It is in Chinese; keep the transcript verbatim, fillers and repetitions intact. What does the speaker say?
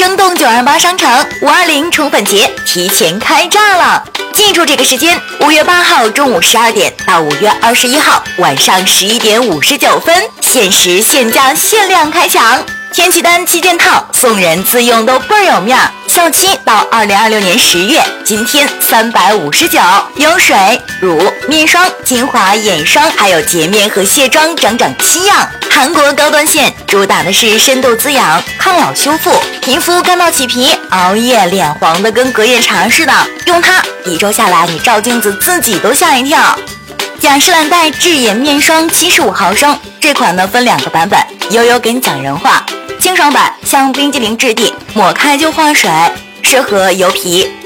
生动九二八商城五二零宠粉节提前开炸了！记住这个时间，五月八号中午十二点到五月二十一号晚上十一点五十九分，限时限价限量开抢。天气单七件套，送人自用都倍儿有面儿。效期到二零二六年十月，今天三百五十九，有水、乳、面霜、精华、眼霜，还有洁面和卸妆整整七样。韩国高端线主打的是深度滋养、抗老修复，皮肤干燥起皮、熬夜脸黄的跟隔夜茶似的，用它一周下来，你照镜子自己都吓一跳。雅诗兰黛智眼面霜七十五毫升，这款呢分两个版本，悠悠给你讲人话。清爽版像冰激凌质地，抹开就化水，适合油皮、